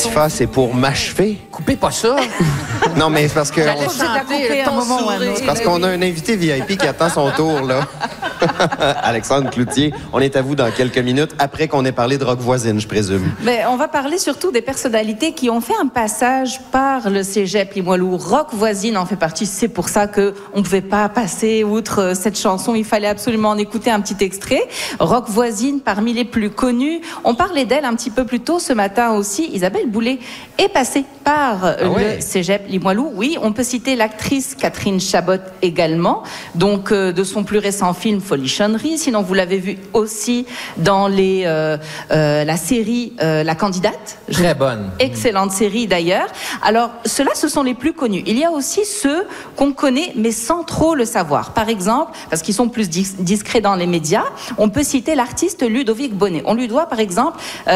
FA, c'est pour m'achever. Coupez pas ça. Non, mais c'est parce que... J'allais C'est à chanter couper ton un moment ou un sourire. autre. C'est parce qu'on a un invité VIP qui attend son tour, là. Alexandre Cloutier, on est à vous dans quelques minutes, après qu'on ait parlé de Rock Voisine, je présume. Mais on va parler surtout des personnalités qui ont fait un passage par le cégep Limoilou. Rock Voisine en fait partie. C'est pour ça qu'on ne pouvait pas passer outre cette chanson. Il fallait absolument en écouter un petit extrait. Rock Voisine, parmi les plus connus. On parlait d'elle un petit peu plus tôt ce matin aussi. Isabelle Boulay est passée par le cégep Limoilou. Oui, on peut citer l'actrice Catherine Chabot également. Donc, de son plus récent film Folichonnerie. Sinon, vous l'avez vu aussi dans la série La Candidate. Très bonne. Excellente série d'ailleurs. Alors, ceux-là, ce sont les plus connus. Il y a aussi ceux qu'on connaît, mais sans trop le savoir. Par exemple, parce qu'ils sont plus discrets dans les médias, on peut citer l'artiste Ludovic Bonnet. On lui doit, par exemple,